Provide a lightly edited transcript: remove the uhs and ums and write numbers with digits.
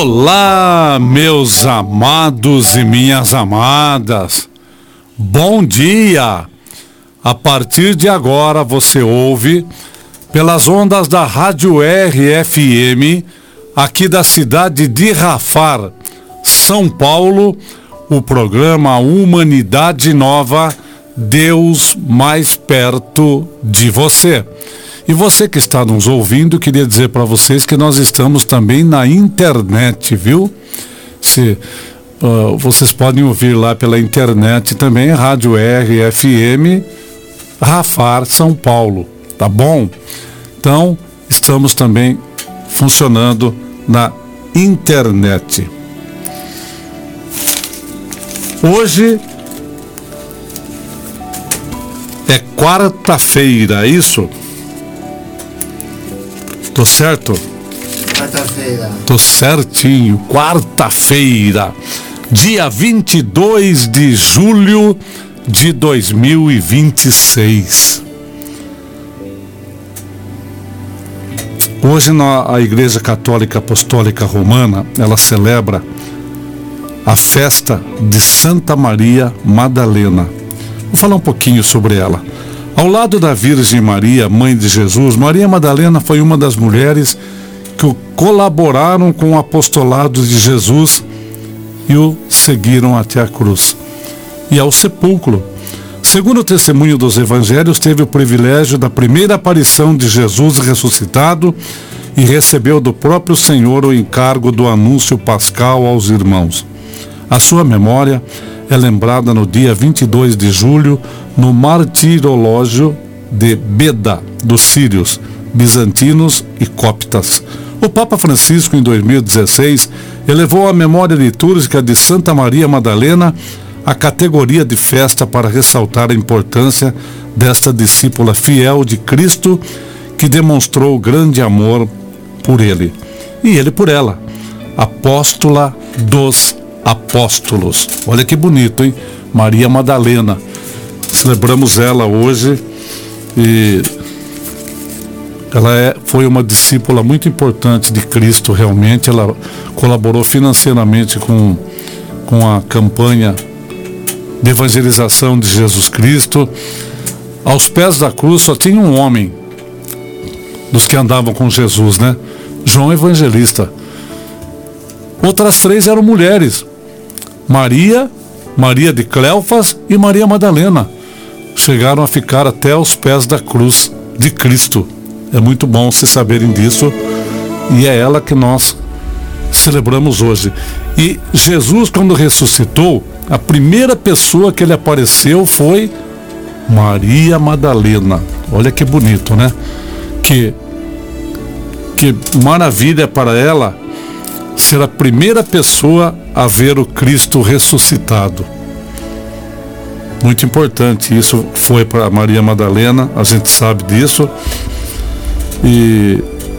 Olá, meus amados e minhas amadas. Bom dia! A partir de agora você ouve, pelas ondas da Rádio RFM, aqui da cidade de Rafar, São Paulo, o programa Humanidade Nova, Deus mais perto de você. E você que está nos ouvindo, queria dizer para vocês que nós estamos também na internet, viu? Vocês podem ouvir lá pela internet também, Rádio RFM, Rafar, São Paulo, tá bom? Então, estamos também funcionando na internet. Hoje é quarta-feira, é isso? Tô certo? Quarta-feira. Tô certinho, quarta-feira, dia 22 de julho de 2026. Hoje a Igreja Católica Apostólica Romana, ela celebra a festa de Santa Maria Madalena. Vou falar um pouquinho sobre ela. Ao lado da Virgem Maria, mãe de Jesus, Maria Madalena foi uma das mulheres que colaboraram com o apostolado de Jesus e o seguiram até a cruz e ao sepulcro. Segundo o testemunho dos evangelhos, teve o privilégio da primeira aparição de Jesus ressuscitado e recebeu do próprio Senhor o encargo do anúncio pascal aos irmãos. A sua memória é lembrada no dia 22 de julho, no martirológio de Beda, dos sírios, bizantinos e coptas. O Papa Francisco, em 2016, elevou a memória litúrgica de Santa Maria Madalena à categoria de festa para ressaltar a importância desta discípula fiel de Cristo, que demonstrou grande amor por ele. E ele por ela, apóstola dos apóstolos. Olha que bonito, hein? Maria Madalena. Celebramos ela hoje e ela foi uma discípula muito importante de Cristo, realmente. Ela colaborou financeiramente com a campanha de evangelização de Jesus Cristo. Aos pés da cruz só tinha um homem dos que andavam com Jesus, né? João Evangelista. Outras três eram mulheres: Maria de Cleofas e Maria Madalena. Chegaram a ficar até aos pés da cruz de Cristo. É muito bom vocês saberem disso, e é ela que nós celebramos hoje. E Jesus, quando ressuscitou, a primeira pessoa que ele apareceu foi Maria Madalena. Olha que bonito, né? Que maravilha para ela ser a primeira pessoa a ver o Cristo ressuscitado. Muito importante isso foi para Maria Madalena, a gente sabe disso. E